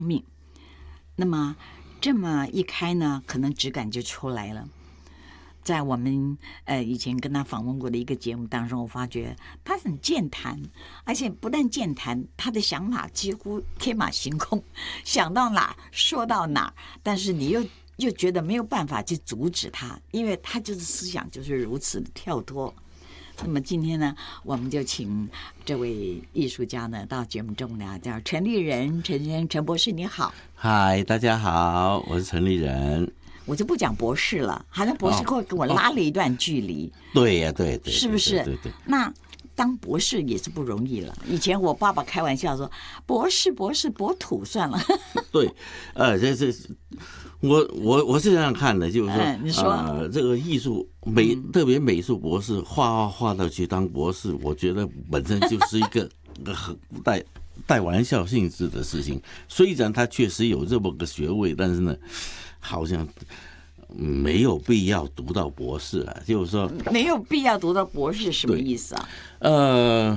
命。那么这么一开呢，可能质感就出来了。在我们以前跟他访问过的一个节目当中，我发觉他很健谈，而且不但健谈，他的想法几乎天马行空，想到哪说到哪，但是你又觉得没有办法去阻止他，因为他就是思想就是如此的跳脱。那么今天呢，我们就请这位艺术家呢到节目中来，叫陈立人，陈博士，你好。 嗨，大家好，我是陈立人。 我就不讲博士了，好像博士跟我拉了一段距离。 对呀，对， 是不是？ 对。 那当博士也是不容易了。以前我爸爸开玩笑说，博士博土算了。 对，我是这样看的，就是说， 你说这个艺术特别美术博士画到去当博士，我觉得本身就是一个很带玩笑性质的事情。虽然他确实有这么个学位，但是呢，好像没有必要读到博士啊。就是说， 没有必要读到博士什么意思啊？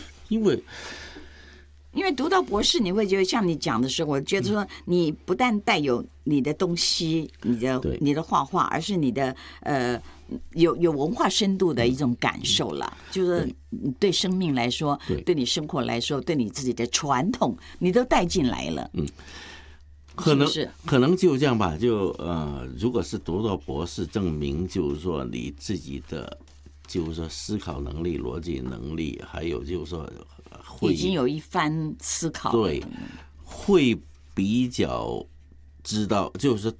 因为读到博士，你会觉得像你讲的时候，我觉得说你不但带有你的东西，你的画画，而是你的有文化深度的一种感受了。就是对生命来说，对你生活来说，对你自己的传统，你都带进来了。 可能就这样吧。如果是读到博士，证明就是说你自己的就是说思考能力、逻辑能力，还有就是说已经有一番思考， 对，会比较知道，就是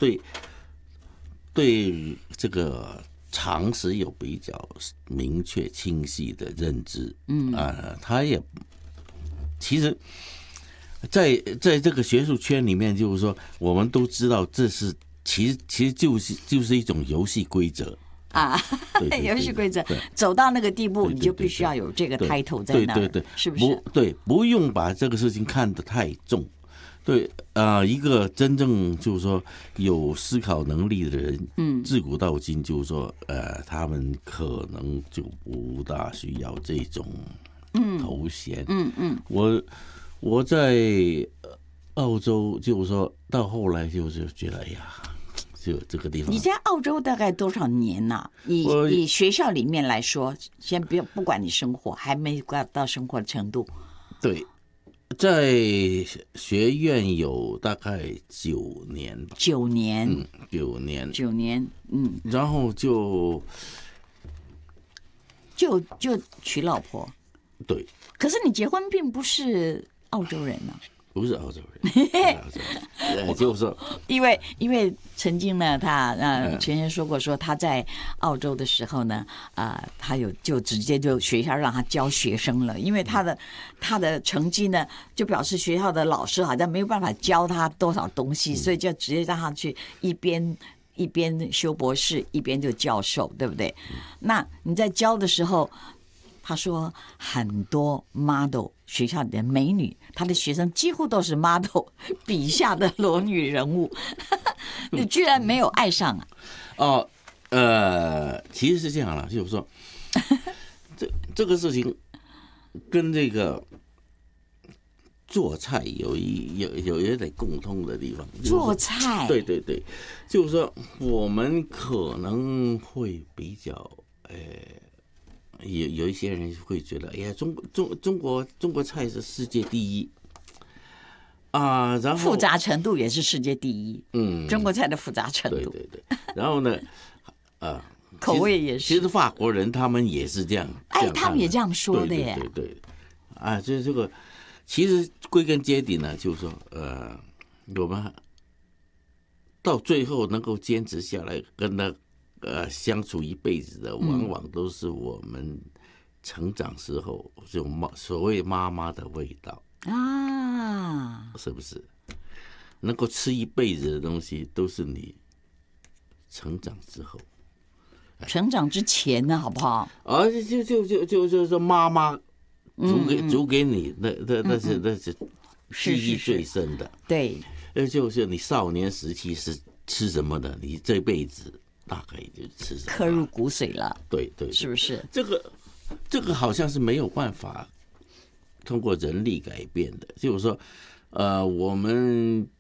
对这个常识有比较明确清晰的认知。他也其实在这个学术圈里面，就是说我们都知道这是其实就是一种游戏规则啊，游戏规则走到那个地步，你就必须要有这个 title 在那儿， 对， 是不是？ 对，不用把这个事情看得太重。对，一个真正就是说有思考能力的人，自古到今就是说，他们可能就不大需要这种头衔。我在澳洲，就是说到后来就是觉得，哎呀。就这个地方， 你在澳洲大概多少年呢？以学校里面来说，先不管你生活，还没到生活的程度。 对，在学院有大概9年吧。 9年 ，9年，然后就娶老婆。 对， 可是你结婚并不是澳洲人呢。 不是澳洲人，就是说， 因为曾经呢，他前人说过，说他在澳洲的时候呢，他就直接就学校让他教学生了，因为他的成绩呢，就表示学校的老师好像没有办法教他多少东西，所以就直接让他去一边修博士，一边就教授，对不对？那你在教的时候。他说很多 model 学校里的美女，他的学生几乎都是 model 笔下的裸女人物，你居然没有爱上啊？ 其实是这样了，就是说，这个事情跟这个做菜有一点共通的地方。 做菜， 对，就是说我们可能会比较有一些人会觉得，哎呀，中国菜是世界第一啊，然后复杂程度也是世界第一。中国菜的复杂程度。 对，然后呢， 口味也是。 其实法国人他们也是这样， 他们也这样说的耶。 对，就是这个，其实归根结底呢，就是说，我们到最后能够坚持下来，跟他。相处一辈子的，往往都是我们成长时候这种所谓妈妈的味道啊，是不是？能够吃一辈子的东西，都是你成长之后， 成长之前呢，好不好？ 就是说妈妈煮给你，那是记忆最深的。 对， 就是你少年时期是吃什么的，你这辈子。大概就吃什么刻入骨髓了， 对， 是不是？ 这个好像是没有办法通过人力改变的，就是说， 我们